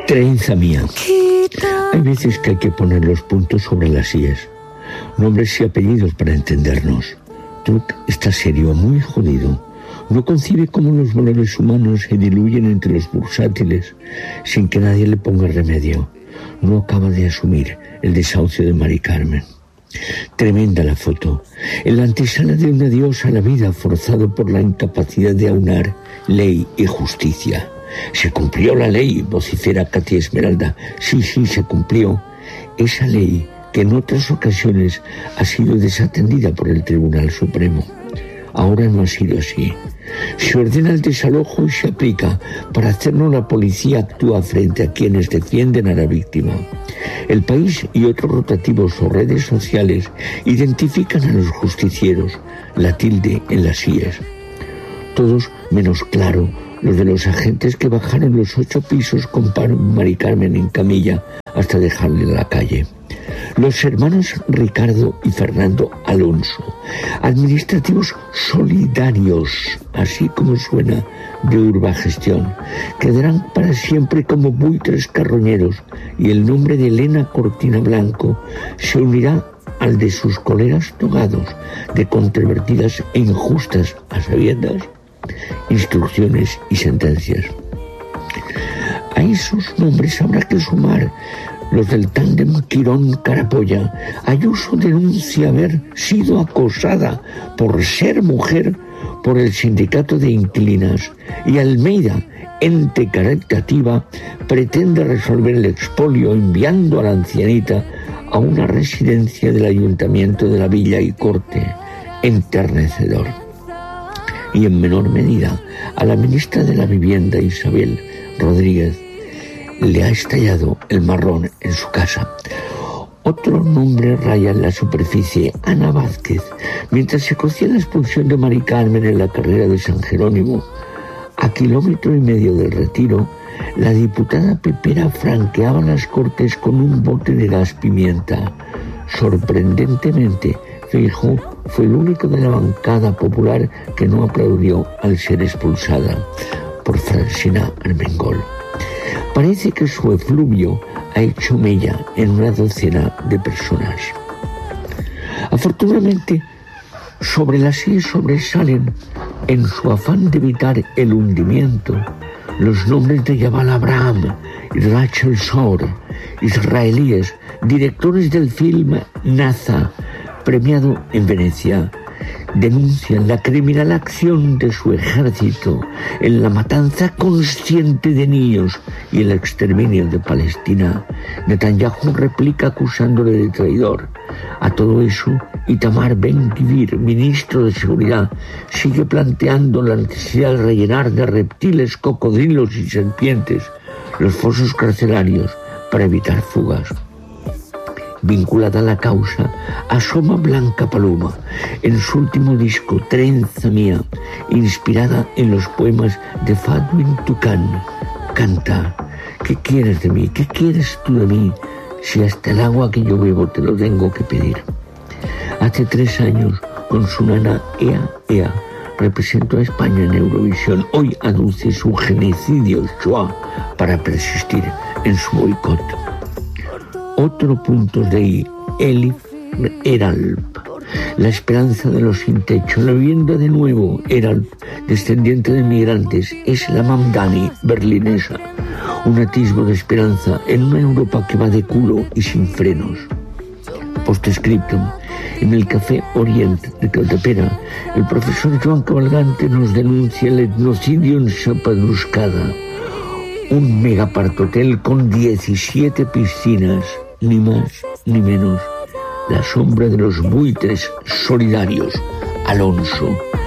Trenza mía. Hay veces que hay que poner los puntos sobre las íes. Nombres y apellidos para entendernos. Truc está serio, muy jodido. No concibe cómo los valores humanos se diluyen entre los bursátiles sin que nadie le ponga remedio. No acaba de asumir el desahucio de Mari Carmen. Tremenda la foto. En la antesala de un adiós a la vida forzado por la incapacidad de aunar ley y justicia. Se cumplió la ley, vocifera Katy Esmeralda. Sí, se cumplió. Esa ley que en otras ocasiones ha sido desatendida por el Tribunal Supremo. Ahora no ha sido así. Se ordena el desalojo y se aplica. Para hacerlo, la policía actúa frente a quienes defienden a la víctima. El País y otros rotativos o redes sociales identifican a los justicieros, la tilde en las IES. Todos menos claro los de los agentes que bajaron los 8 pisos con Mari Carmen en camilla hasta dejarle en la calle. Los hermanos Ricardo y Fernando Alonso, administrativos solidarios, así como suena, de Urbagestión, quedarán para siempre como buitres carroñeros, y el nombre de Elena Cortina Blanco se unirá al de sus colegas togados de controvertidas e injustas a sabiendas instrucciones y sentencias. A esos nombres habrá que sumar los del tándem Quirón-Carapolla. Ayuso denuncia haber sido acosada por ser mujer por el sindicato de inquilinas, y Almeida, ente caritativa, pretende resolver el expolio enviando a la ancianita a una residencia del Ayuntamiento de la Villa y Corte. Enternecedor. Y en menor medida a la ministra de la Vivienda, Isabel Rodríguez, le ha estallado el marrón en su casa. Otro nombre raya en la superficie, Ana Vázquez. Mientras se cocía la expulsión de Mari Carmen en la carrera de San Jerónimo, a 1,5 kilómetros del Retiro, la diputada pepera franqueaba las Cortes con un bote de gas pimienta. Sorprendentemente, Feijóo fue el único de la bancada popular que no aplaudió al ser expulsada por Francina Armengol. Parece que su efluvio ha hecho mella en una docena de personas. Afortunadamente, sobre las IES sobresalen, en su afán de evitar el hundimiento, los nombres de Yaval Abraham y Rachel Shore, israelíes, directores del film Naza, premiado en Venecia. Denuncian la criminal acción de su ejército en la matanza consciente de niños y el exterminio de Palestina. Netanyahu replica acusándole de traidor. A todo eso, Itamar Ben-Gvir, ministro de Seguridad, sigue planteando la necesidad de rellenar de reptiles, cocodrilos y serpientes los fosos carcelarios para evitar fugas. Vinculada a la causa, asoma Blanca Paloma en su último disco, Trenza Mía, inspirada en los poemas de Fatwin Tucán. Canta: ¿qué quieres de mí? ¿Qué quieres tú de mí? Si hasta el agua que yo bebo te lo tengo que pedir. Hace 3 años, con su nana Ea Ea, representó a España en Eurovisión. Hoy aduce su genocidio Shoah para persistir en su boicot. Otro punto de ahí, Elif Eralp, la esperanza de los sin techo. La vivienda de nuevo, Eralp, descendiente de migrantes, es la Mamdani berlinesa, un atisbo de esperanza en una Europa que va de culo y sin frenos. Postscriptum: en el Café Orient de Caldepera, el profesor Joan Cabalgante nos denuncia el etnocidio en Chapadruscada, un megapartotel con 17 piscinas, ni más ni menos, la sombra de los buitres solidarios. Alonso.